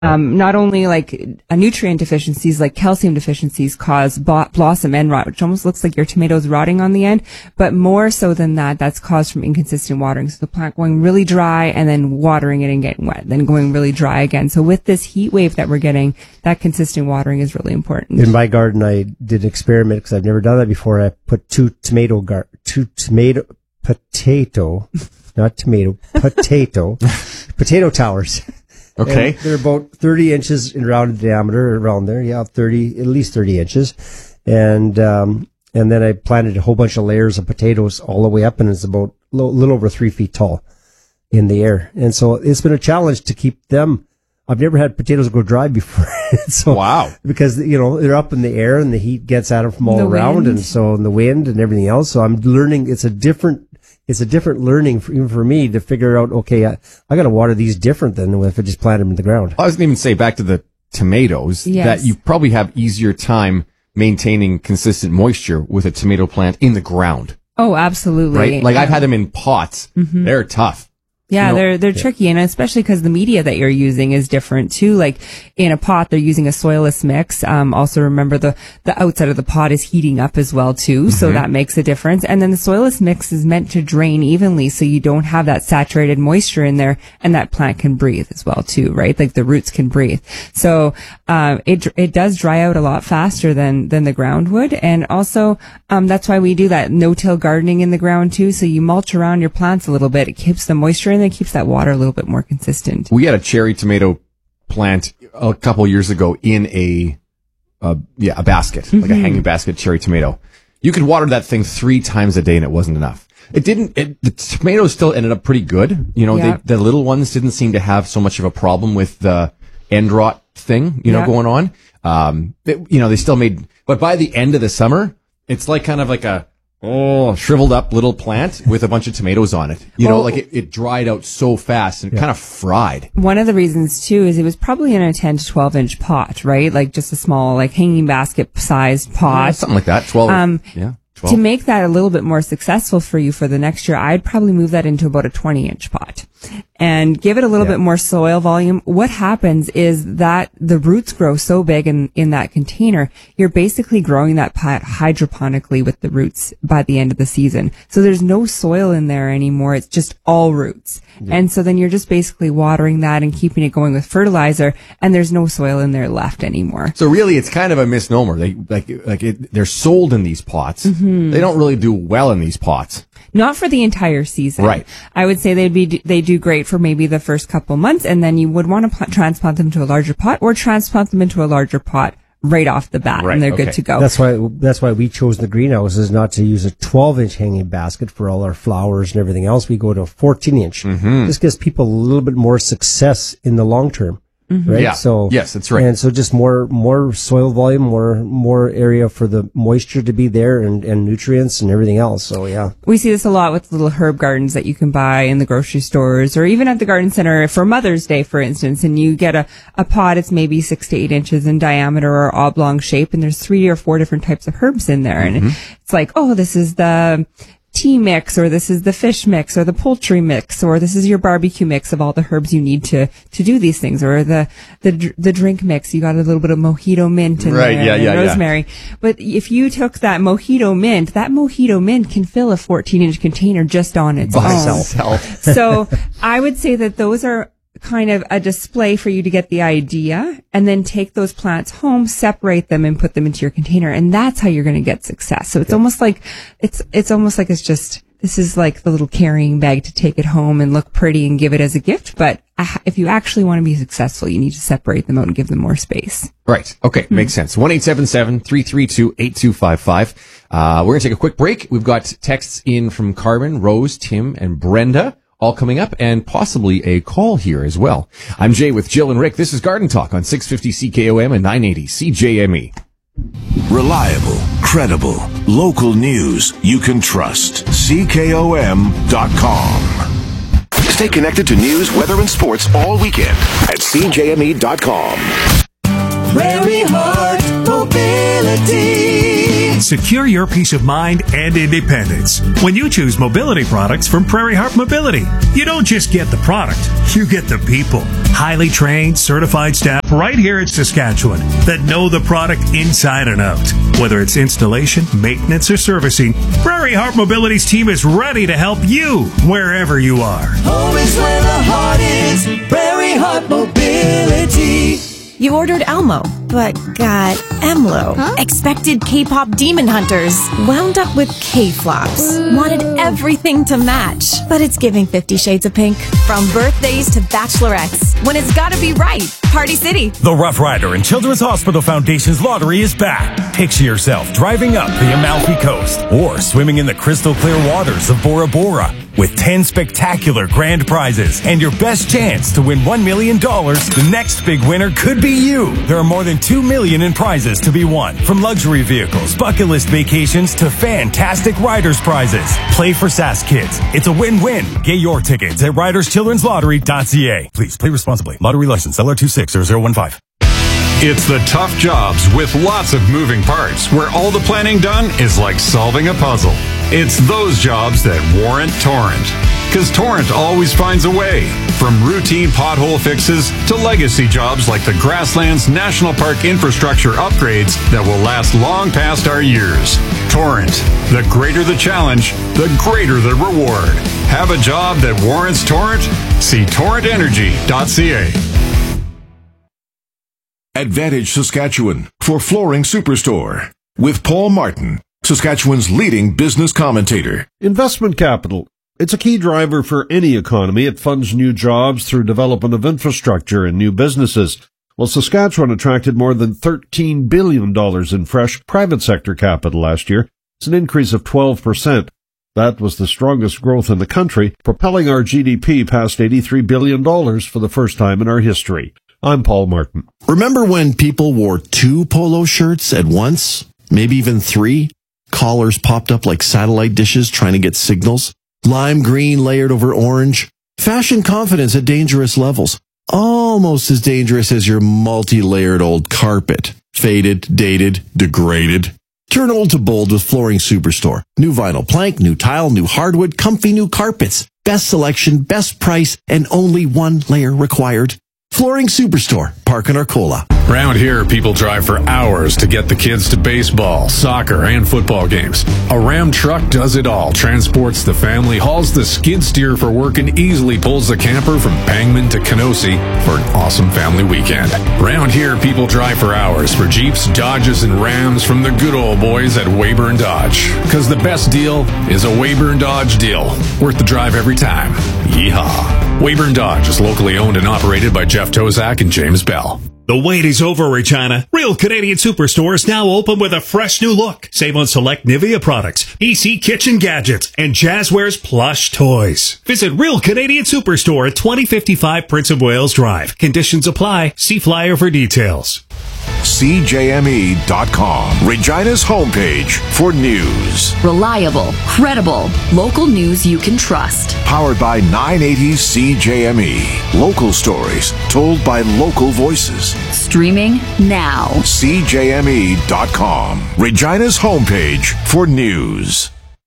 Not only like nutrient deficiencies, like calcium deficiencies cause blossom end rot, which almost looks like your tomatoes rotting on the end, but more so than that, that's caused from inconsistent watering. So the plant going really dry and then watering it and getting wet, then going really dry again. So with this heat wave that we're getting, that consistent watering is really important. In my garden, I did an experiment because I've never done that before. I put two potato towers. Okay. And they're about 30 inches in rounded diameter, around there. Yeah, at least 30 inches. And then I planted a whole bunch of layers of potatoes all the way up, and it's about a little over 3 feet tall in the air. And so it's been a challenge to keep them. I've never had potatoes go dry before. So, wow. Because, they're up in the air and the heat gets at them from all around, and so and the wind and everything else. So I'm learning. It's a different learning even for me to figure out, okay, I got to water these different than if I just plant them in the ground. I was going to even say back to the tomatoes that you probably have easier time maintaining consistent moisture with a tomato plant in the ground. Oh, absolutely. Right? Like I've had them in pots. Mm-hmm. They're tough. Yeah, they're tricky, and especially because the media that you're using is different too. Like in a pot, they're using a soilless mix. Also remember the outside of the pot is heating up as well too, so that makes a difference. And then the soilless mix is meant to drain evenly, so you don't have that saturated moisture in there, and that plant can breathe as well too, right? Like the roots can breathe. So it does dry out a lot faster than the ground would, and also that's why we do that no-till gardening in the ground too. So you mulch around your plants a little bit. It keeps the moisture in. It keeps that water a little bit more consistent. We had a cherry tomato plant a couple years ago in a basket, like a hanging basket cherry tomato. You could water that thing 3 times a day and it wasn't enough. The tomatoes still ended up pretty good. The little ones didn't seem to have so much of a problem with the end rot thing, going on. They still made, but by the end of the summer, it's like kind of like a, shriveled up little plant with a bunch of tomatoes on it. It dried out so fast and kind of fried. One of the reasons too is it was probably in a 10 to 12 inch pot, right? Like just a small, like hanging basket sized pot. Yeah, something like that. 12. 12. To make that a little bit more successful for you for the next year, I'd probably move that into about a 20 inch pot and give it a little bit more soil volume. What happens is that the roots grow so big in that container, you're basically growing that pot hydroponically with the roots by the end of the season. So there's no soil in there anymore. It's just all roots. Yeah. And so then you're just basically watering that and keeping it going with fertilizer, and there's no soil in there left anymore. So really it's kind of a misnomer. They're sold in these pots. Mm-hmm. They don't really do well in these pots. Not for the entire season. Right. I would say they do great for maybe the first couple months, and then you would want to transplant them to a larger pot or transplant them into a larger pot right off the bat, and they're good to go. That's why we chose the greenhouses not to use a 12-inch hanging basket for all our flowers and everything else. We go to a 14-inch. Mm-hmm. This gives people a little bit more success in the long term. Mm-hmm. Right? Yeah. So, yes, that's right. And so just more soil volume, more area for the moisture to be there and nutrients and everything else. So, yeah. We see this a lot with little herb gardens that you can buy in the grocery stores or even at the garden center for Mother's Day, for instance. And you get a pot, it's maybe 6 to 8 inches in diameter or oblong shape. And there's 3 or 4 different types of herbs in there. Mm-hmm. And it's like, this is the tea mix, or this is the fish mix, or the poultry mix, or this is your barbecue mix of all the herbs you need to do these things, or the drink mix. You got a little bit of mojito mint in there, and rosemary. Yeah. But if you took that mojito mint can fill a 14-inch container just on its own. Itself. So I would say that those are kind of a display for you to get the idea, and then take those plants home, separate them, and put them into your container, and that's how you're going to get success. So it's almost like it's just, this is like the little carrying bag to take it home and look pretty and give it as a gift. But if you actually want to be successful, you need to separate them out and give them more space. Right. Okay. Makes sense. 1-877-332-8255. We're going to take a quick break. We've got texts in from Carmen, Rose, Tim, and Brenda, all coming up, and possibly a call here as well. I'm Jay with Jill and Rick. This is Garden Talk on 650 CKOM and 980 CJME. Reliable, credible, local news you can trust. CKOM.com. Stay connected to news, weather, and sports all weekend at CJME.com. Prairie Heart Mobility. secure your peace of mind and independence when you choose mobility products from Prairie Heart Mobility. You don't just get the product, you get the people. Highly trained, certified staff right here in Saskatchewan that know the product inside and out. Whether it's installation, maintenance, or servicing, Prairie Heart Mobility's team is ready to help you wherever you are. Home is where the heart is. Prairie Heart Mobility. You ordered Elmo, but got Emlo. Huh? Expected K-pop demon hunters. Wound up with K-flops. Wanted everything to match. But it's giving 50 Shades of Pink. From birthdays to bachelorettes. When it's gotta be right. Party City. The Rough Rider and Children's Hospital Foundation's lottery is back. Picture yourself driving up the Amalfi Coast or swimming in the crystal clear waters of Bora Bora. With 10 spectacular grand prizes and your best chance to win $1 million, the next big winner could be you. There are more than $2 million in prizes to be won, from luxury vehicles, bucket list vacations, to fantastic riders prizes. Play for SAS Kids. It's a win-win. Get your tickets at riderschildrenslottery.ca. Please play responsibly. Lottery license LR260015. It's the tough jobs with lots of moving parts where all the planning done is like solving a puzzle. It's those jobs that warrant Torrent. Because Torrent always finds a way. From routine pothole fixes to legacy jobs like the Grasslands National Park infrastructure upgrades that will last long past our years. Torrent. The greater the challenge, the greater the reward. Have a job that warrants Torrent? See torrentenergy.ca. Advantage Saskatchewan for Flooring Superstore with Paul Martin, Saskatchewan's leading business commentator. Investment capital. It's a key driver for any economy. It funds new jobs through development of infrastructure and new businesses. Well, Saskatchewan attracted more than $13 billion in fresh private sector capital last year. It's an increase of 12%. That was the strongest growth in the country, propelling our GDP past $83 billion for the first time in our history. I'm Paul Martin. Remember when people wore 2 polo shirts at once? Maybe even 3? Collars popped up like satellite dishes trying to get signals. Lime green layered over orange. Fashion confidence at dangerous levels. Almost as dangerous as your multi-layered old carpet. Faded, dated, degraded. Turn old to bold with Flooring Superstore. New vinyl plank, new tile, new hardwood, comfy new carpets. Best selection, best price, and only 1 layer required. Flooring Superstore, Park and Arcola. Around here, people drive for hours to get the kids to baseball, soccer, and football games. A Ram truck does it all, transports the family, hauls the skid steer for work, and easily pulls the camper from Pangman to Kenosi for an awesome family weekend. Around here, people drive for hours for Jeeps, Dodges, and Rams from the good old boys at Weyburn Dodge. Because the best deal is a Weyburn Dodge deal. Worth the drive every time. Yeehaw. Weyburn Dodge is locally owned and operated by Jeff Tozak and James Bell. The wait is over, Regina. Real Canadian Superstore is now open with a fresh new look. Save on select Nivea products, EC kitchen gadgets, and Jazzwares plush toys. Visit Real Canadian Superstore at 2055 Prince of Wales Drive. Conditions apply. See flyer for details. CJME.com, Regina's homepage for news. Reliable, credible, local news you can trust. Powered by 980 CJME. Local stories told by local voices. Streaming now. CJME.com, Regina's homepage for news.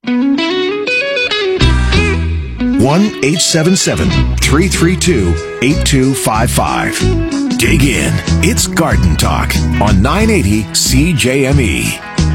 1-877-332-8255. Dig in. It's Garden Talk on 980 CJME.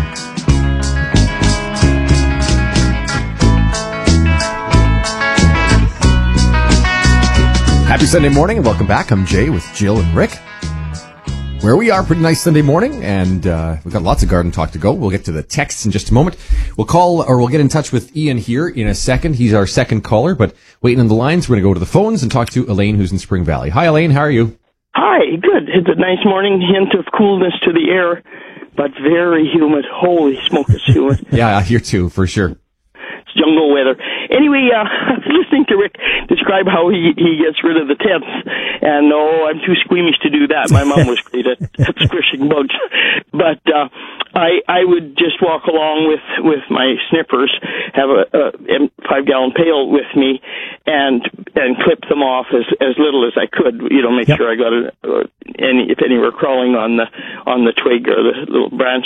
Happy Sunday morning and welcome back. I'm Jay with Jill and Rick. Where we are, pretty nice Sunday morning, and we've got lots of garden talk to go. We'll get to the texts in just a moment. We'll get in touch with Ian here in a second. He's our second caller, but waiting on the lines, we're going to go to the phones and talk to Elaine, who's in Spring Valley. Hi, Elaine. How are you? Hi, good. It's a nice morning, hint of coolness to the air, but very humid. Holy smoke, it's humid. Yeah, here too, for sure. It's jungle weather. Anyway, listening to Rick describe how he gets rid of the tents, and I'm too squeamish to do that. My mom was great at squishing bugs, but I would just walk along with my snippers, have a 5-gallon pail with me, and clip them off as little as I could. Make sure I got if any were crawling on the twig or the little branch,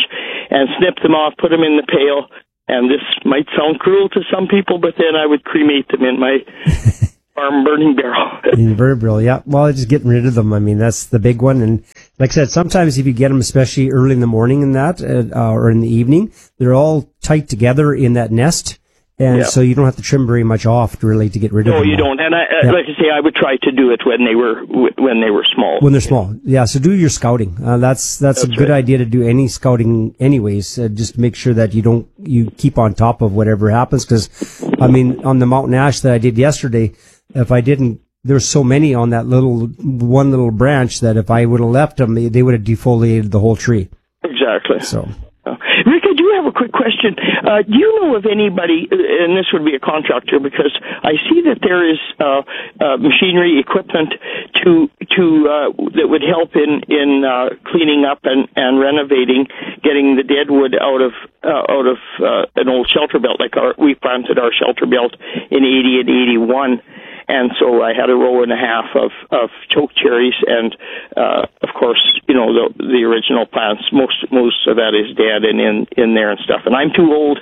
and snip them off, put them in the pail. And this might sound cruel to some people, but then I would cremate them in my farm burning barrel. Invertebrate, yeah. Well, just getting rid of them. I mean, that's the big one. And like I said, sometimes if you get them, especially early in the morning and that, or in the evening, they're all tight together in that nest. And so you don't have to trim very much off to get rid of them. No, you don't. And like I say, I would try to do it when they were small. When they're small. Yeah, so do your scouting. That's a good idea to do any scouting anyways. Just make sure that you keep on top of whatever happens. Cause, I mean, on the mountain ash that I did yesterday, there's so many on that one little branch that if I would have left them, they would have defoliated the whole tree. Exactly. So. Rick, I do have a quick question. Do you know of anybody, and this would be a contractor, because I see that there is machinery, equipment that would help in cleaning up and renovating, getting the dead wood out of an old shelter belt. Like we planted our shelter belt in 80 and 81. And so I had a row and a half of choke cherries, and of course, the original plants. Most of that is dead and in there and stuff. And I'm too old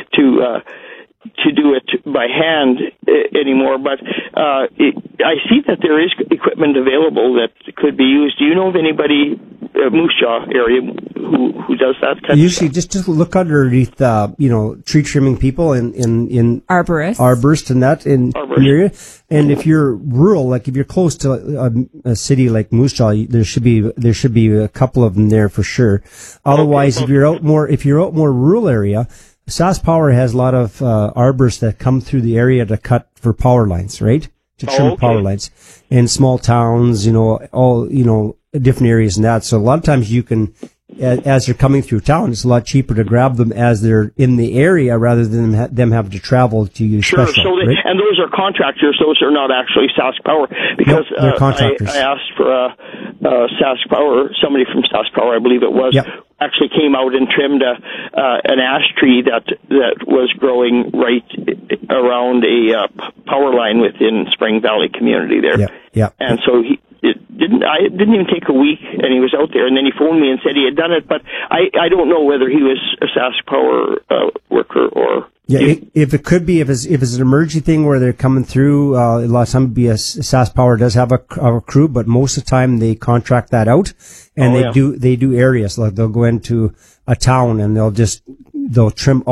to do it by hand anymore. But I see that there is equipment available that could be used. Do you know of anybody, Moose Jaw area, who does that kind Usually of stuff? just look underneath, tree trimming people in arborists and that in the area. And if you're rural, like if you're close to a city like Moose Jaw, there should be a couple of them there for sure. Otherwise, if you're out more rural area, SaskPower has a lot of arborists that come through the area to cut for power lines, right? To trim power lines in small towns, all different areas and that. So a lot of times you can, as they're coming through town, it's a lot cheaper to grab them as they're in the area rather than them having to travel to you. Sure. Special, right? And those are contractors. Those are not actually SaskPower, because they're contractors. I asked for SaskPower. Somebody from SaskPower, I believe it was, actually came out and trimmed an ash tree that was growing right around a power line within Spring Valley community there. Yeah. And so it didn't even take a week, and he was out there, and then he phoned me and said he had done it, but I don't know whether he was a SaskPower worker or... Yeah, if it could be, if it's an emergency thing where they're coming through, a lot of times SaskPower does have a crew, but most of the time they contract that out, and they do areas, like they'll go into a town and they'll trim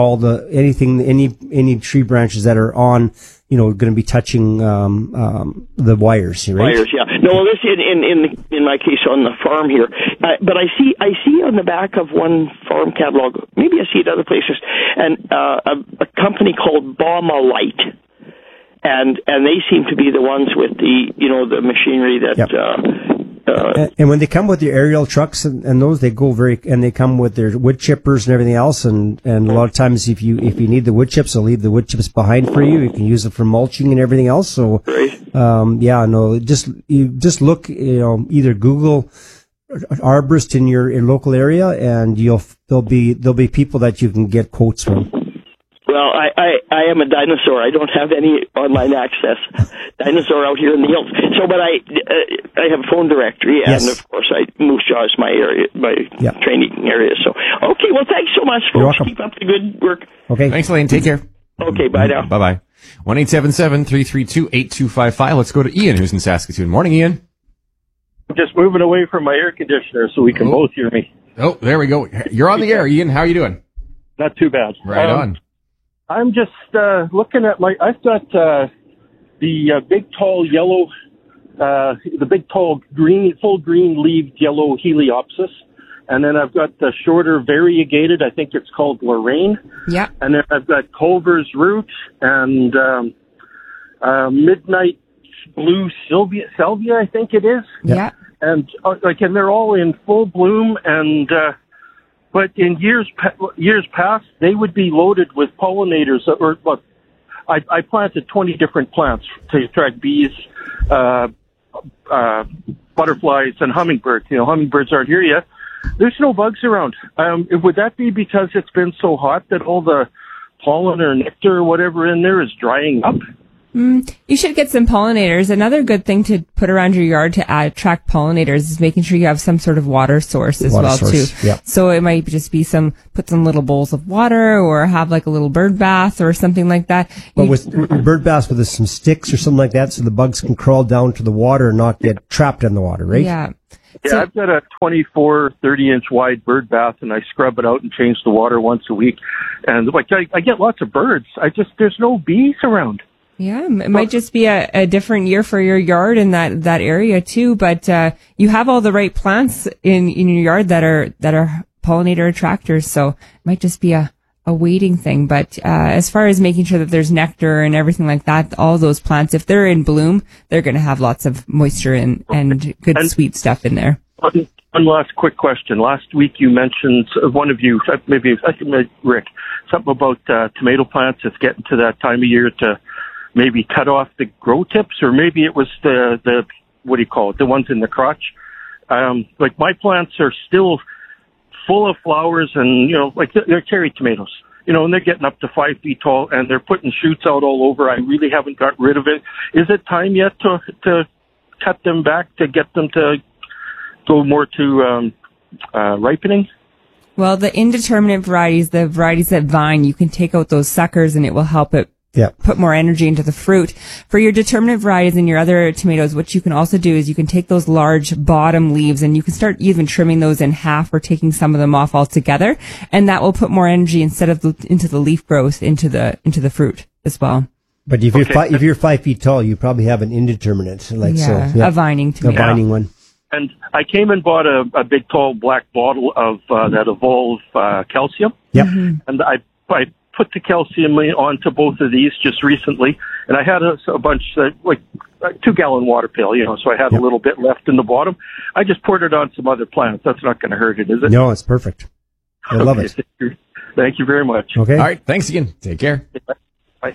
any tree branches that are on, going to be touching the wires, right? Wires, yeah. No, this in my case on the farm here, but I see on the back of one farm catalog, maybe I see it other places, and a company called Baumalight, and they seem to be the ones with the machinery that. And when they come with their aerial trucks and those, they come with their wood chippers and everything else. And a lot of times, if you need the wood chips, they'll leave the wood chips behind for you. You can use it for mulching and everything else. So, just look, either Google arborist in your local area, and there'll be people that you can get quotes from. Well, I am a dinosaur. I don't have any online access. Dinosaur out here in the hills. So, but I have a phone directory, and of course, Moose Jaw is my area, my training area. So, okay. Well, thanks so much, folks. You're welcome. Keep up the good work. Okay. Thanks, Elaine. Take care. Okay. Bye now. Bye-bye. 1-877-332-8255. Let's go to Ian, who's in Saskatoon. Morning, Ian. I'm just moving away from my air conditioner so we can both hear me. Oh, there we go. You're on the air, Ian. How are you doing? Not too bad. Right on. I'm just looking at I've got the big tall yellow, the big tall green, full green leaved yellow Heliopsis, and then I've got the shorter variegated. I think it's called Lorraine. Yeah. And then I've got Culver's Root and Midnight Blue Salvia, I think it is. Yeah. And and they're all in full bloom and. But in years past, they would be loaded with pollinators. I planted 20 different plants to attract bees, butterflies, and hummingbirds. Hummingbirds aren't here yet. There's no bugs around. Would that be because it's been so hot that all the pollen or nectar or whatever in there is drying up? You should get some pollinators. Another good thing to put around your yard to attract pollinators is making sure you have some sort of water source as well too. Yeah. So it might just be put some little bowls of water, or have like a little bird bath or something like that. But with bird baths with some sticks or something like that, so the bugs can crawl down to the water and not get trapped in the water, right? Yeah. Yeah, I've got a 24, 30-inch wide bird bath, and I scrub it out and change the water once a week. And I get lots of birds. There's no bees around. Yeah, it might just be a different year for your yard in that area too. But you have all the right plants in your yard that are pollinator attractors, so it might just be a waiting thing. But as far as making sure that there's nectar and everything like that, all those plants, if they're in bloom, they're going to have lots of moisture and good sweet stuff in there. One last quick question. Last week you mentioned, one of you, maybe Rick, something about tomato plants. It's getting to that time of year to maybe cut off the grow tips, or maybe it was the what do you call it, the ones in the crotch. Like my plants are still full of flowers, and they're cherry tomatoes, and they're getting up to 5 feet tall, and they're putting shoots out all over. I really haven't got rid of it. Is it time yet to cut them back to get them to go more to ripening? Well, the indeterminate varieties, the varieties that vine, you can take out those suckers and it will help it put more energy into the fruit. For your determinate varieties and your other tomatoes, what you can also do is you can take those large bottom leaves and you can start even trimming those in half or taking some of them off altogether, and that will put more energy instead of into the leaf growth into the fruit as well. But if you're 5 feet tall, you probably have an indeterminate, a vining tomato. A vining one. And I came and bought a big tall black bottle of that Evolve calcium. Yep. And I put the calcium onto both of these just recently, and I had a bunch, like a 2-gallon water pail, so I had a little bit left in the bottom. I just poured it on some other plants. That's not going to hurt it, is it? No, it's perfect. I love it. Thank you very much. Okay. All right. Thanks again. Take care. Bye.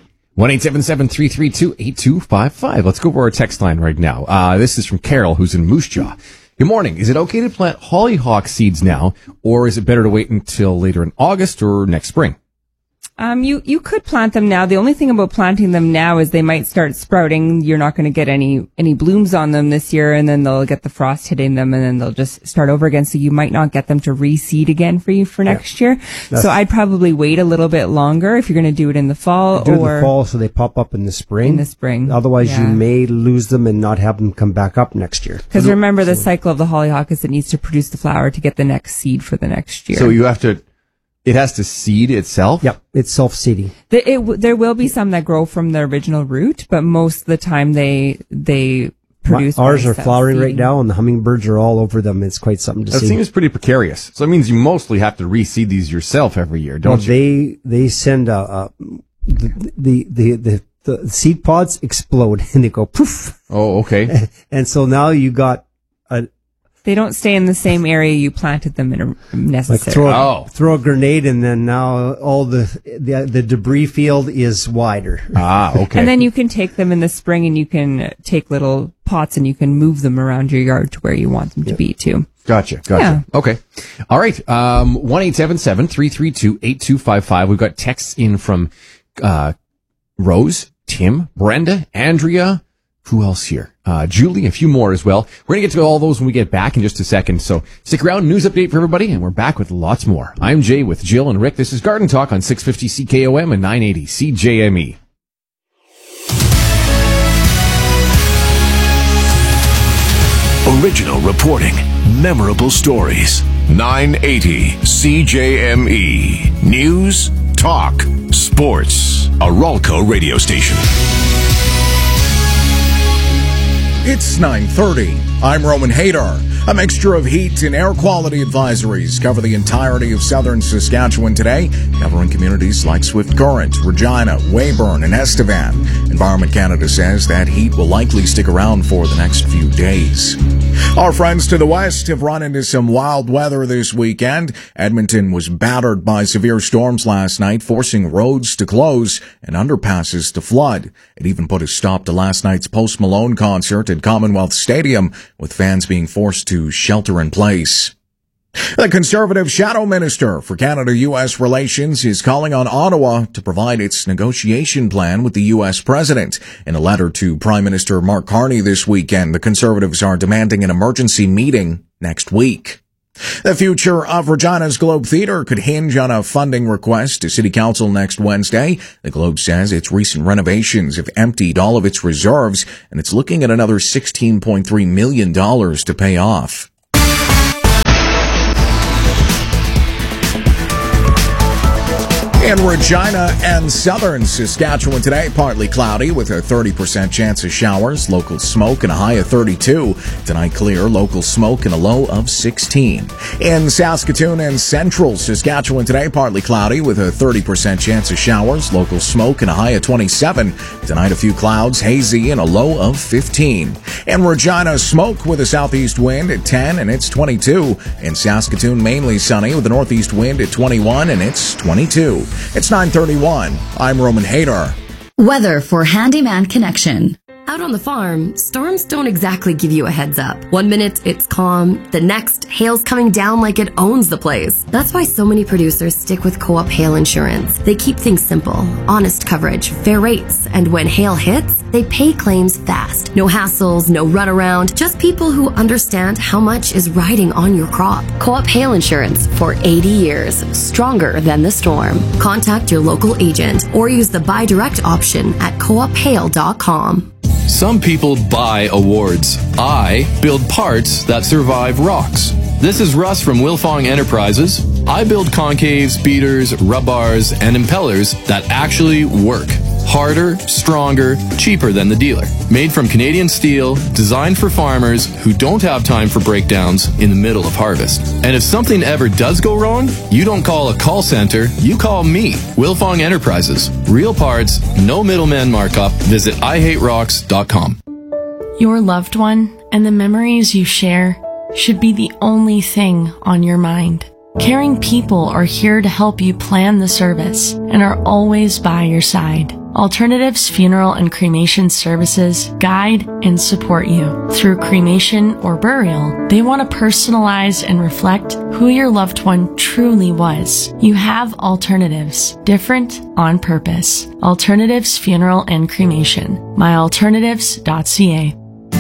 1-877-332-8255. Let's go over our text line right now. This is from Carol, who's in Moose Jaw. Good morning. Is it okay to plant hollyhock seeds now, or is it better to wait until later in August or next spring? You could plant them now. The only thing about planting them now is they might start sprouting. You're not going to get any blooms on them this year, and then they'll get the frost hitting them, and then they'll just start over again. So you might not get them to reseed again for you for next year. So I'd probably wait a little bit longer if you're going to do it in the fall. Do it in the fall so they pop up in the spring. In the spring. Otherwise, you may lose them and not have them come back up next year. Because remember, the cycle of the hollyhock is it needs to produce the flower to get the next seed for the next year. So you have to... It has to seed itself? Yep, it's self-seeding. There will be some that grow from the original root, but most of the time they produce. Ours are flowering right now, and the hummingbirds are all over them. It's quite something to see. That seems pretty precarious. So it means you mostly have to reseed these yourself every year, don't you? They send the seed pods explode and they go poof. Oh, okay. And so now you got They don't stay in the same area you planted them in necessarily. Like throw a grenade, and then now all the debris field is wider. Ah, okay. And then you can take them in the spring, and you can take little pots and you can move them around your yard to where you want them to be too. Gotcha. Yeah. Okay. All right. 1-877-332-8255. We've got texts in from Rose, Tim, Brenda, Andrea. Who else here? Julie, a few more as well. We're going to get to all those when we get back in just a second. So stick around. News update for everybody, and we're back with lots more. I'm Jay with Jill and Rick. This is Garden Talk on 650 CKOM and 980 CJME. Original reporting, memorable stories. 980 CJME. News, talk, sports. A Ralco radio station. It's 9:30. I'm Roman Hadar. A mixture of heat and air quality advisories cover the entirety of southern Saskatchewan today, covering communities like Swift Current, Regina, Weyburn, and Estevan. Environment Canada says that heat will likely stick around for the next few days. Our friends to the west have run into some wild weather this weekend. Edmonton was battered by severe storms last night, forcing roads to close and underpasses to flood. It even put a stop to last night's Post Malone concert at Commonwealth Stadium, with fans being forced to shelter in place. The Conservative Shadow Minister for Canada-U.S. Relations is calling on Ottawa to provide its negotiation plan with the U.S. President. In a letter to Prime Minister Mark Carney this weekend, the Conservatives are demanding an emergency meeting next week. The future of Regina's Globe Theatre could hinge on a funding request to City Council next Wednesday. The Globe says its recent renovations have emptied all of its reserves, and it's looking at another $16.3 million to pay off. In Regina and southern Saskatchewan today, partly cloudy with a 30% chance of showers, local smoke and a high of 32. Tonight clear, local smoke and a low of 16. In Saskatoon and central Saskatchewan today, partly cloudy with a 30% chance of showers, local smoke and a high of 27. Tonight a few clouds, hazy and a low of 15. In Regina, smoke with a southeast wind at 10 and it's 22. In Saskatoon, mainly sunny with a northeast wind at 21 and it's 22. It's 9:31. I'm Roman Hadar. Weather for Handyman Connection. Out on the farm, storms don't exactly give you a heads up. 1 minute, it's calm. The next, hail's coming down like it owns the place. That's why so many producers stick with Co-op Hail Insurance. They keep things simple, honest coverage, fair rates, and when hail hits, they pay claims fast. No hassles, no runaround, just people who understand how much is riding on your crop. Co-op Hail Insurance for 80 years, stronger than the storm. Contact your local agent or use the buy direct option at coophail.com. Some people buy awards. I build parts that survive rocks. This is Russ from Wilfong Enterprises. I build concaves, beaters, rub bars, and impellers that actually work. Harder, stronger, cheaper than the dealer. Made from Canadian steel, designed for farmers who don't have time for breakdowns in the middle of harvest. And if something ever does go wrong, you don't call a call center, you call me, Wilfong Enterprises. Real parts, no middleman markup. Visit IHateRocks.com. Your loved one and the memories you share should be the only thing on your mind. Caring people are here to help you plan the service and are always by your side. Alternatives Funeral and Cremation Services guide and support you. Through cremation or burial, they want to personalize and reflect who your loved one truly was. You have alternatives, different on purpose. Alternatives Funeral and Cremation. myalternatives.ca.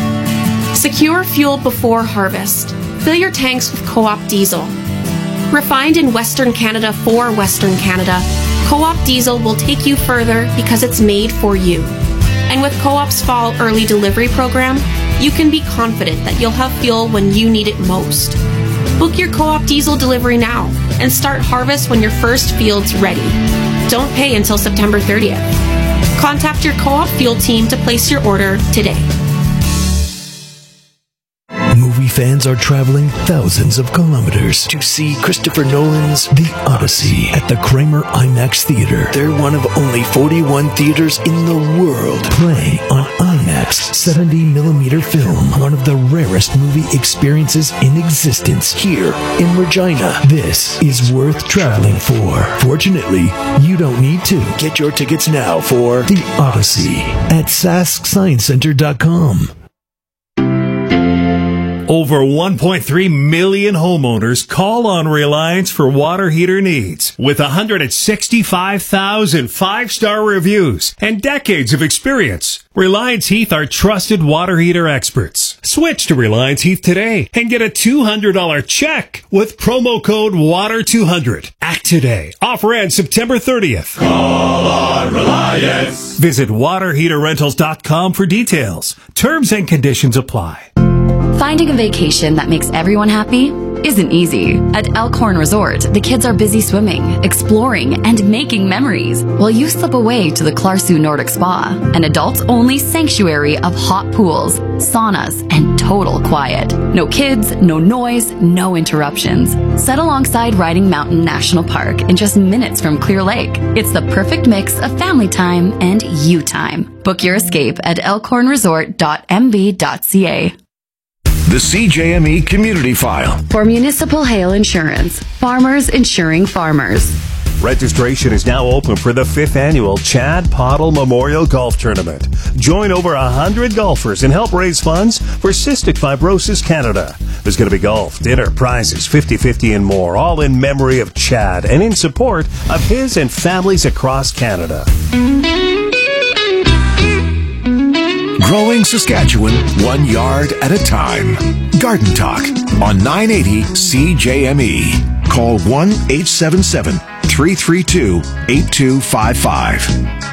Secure fuel before harvest. Fill your tanks with Co-op diesel. Refined in Western Canada for Western Canada, Co-op diesel will take you further because it's made for you. And with Co-op's fall early delivery program, you can be confident that you'll have fuel when you need it most. Book your Co-op diesel delivery now and start harvest when your first field's ready. Don't pay until September 30th. Contact your Co-op fuel team to place your order today. Movie fans are traveling thousands of kilometers to see Christopher Nolan's The Odyssey at the Kramer IMAX Theater. They're one of only 41 theaters in the world playing on IMAX 70mm film, one of the rarest movie experiences in existence here in Regina. This is worth traveling for. Fortunately, you don't need to. Get your tickets now for The Odyssey at SaskScienceCenter.com. Over 1.3 million homeowners call on Reliance for water heater needs. With 165,000 five-star reviews and decades of experience, Reliance Heath are trusted water heater experts. Switch to Reliance Heath today and get a $200 check with promo code WATER200. Act today. Offer ends September 30th. Call on Reliance. Visit waterheaterrentals.com for details. Terms and conditions apply. Finding a vacation that makes everyone happy isn't easy. At Elkhorn Resort, the kids are busy swimming, exploring, and making memories, while you slip away to the Clarsu Nordic Spa, an adults-only sanctuary of hot pools, saunas, and total quiet. No kids, no noise, no interruptions. Set alongside Riding Mountain National Park in just minutes from Clear Lake. It's the perfect mix of family time and you time. Book your escape at elkhornresort.mb.ca. The CJME Community File. For Municipal Hail Insurance, farmers insuring farmers. Registration is now open for the 5th annual Chad Pottle Memorial Golf Tournament. Join over 100 golfers and help raise funds for Cystic Fibrosis Canada. There's going to be golf, dinner, prizes, 50-50 and more, all in memory of Chad and in support of his and families across Canada. Growing Saskatchewan 1 yard at a time. Garden Talk on 980 CJME. Call 1-877-332-8255.